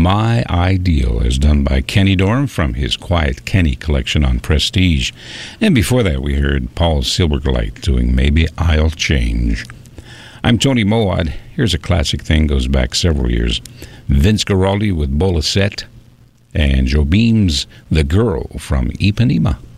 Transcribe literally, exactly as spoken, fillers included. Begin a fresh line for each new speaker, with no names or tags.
My Ideal, as done by Kenny Dorham from his Quiet Kenny collection on Prestige. And before that, we heard Paul Silverglide doing Maybe I'll Change. I'm Tony Moad. Here's a classic thing, goes back several years. Vince Guaraldi with Bolasette, and Joe Beam's The Girl from Ipanema.